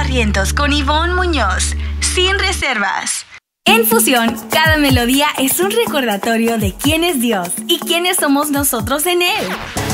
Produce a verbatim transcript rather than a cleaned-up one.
Barrientos con Ivonne Muñoz. Sin reservas. En Fusión, cada melodía es un recordatorio de quién es Dios y quiénes somos nosotros en Él.